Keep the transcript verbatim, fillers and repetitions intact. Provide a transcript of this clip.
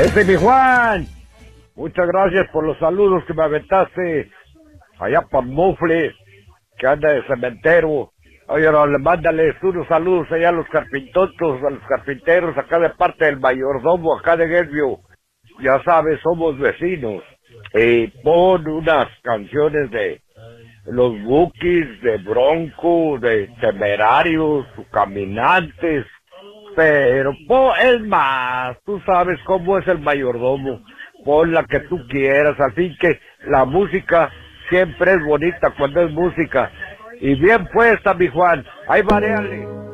Ese mi Juan, muchas gracias por los saludos que me aventaste allá para Mufle, que anda de cementero. Oye, no, le mándales unos saludos allá a los carpintotos, a los carpinteros acá de parte del mayordomo acá de Guervio. Ya sabes, somos vecinos. Y pon unas canciones de los Bukis, de Bronco, de Temerarios, Caminantes. Pero, po, es más, tú sabes cómo es el mayordomo. Pon la que tú quieras, así que la música siempre es bonita cuando es música. Y bien puesta, mi Juan, ahí varéale.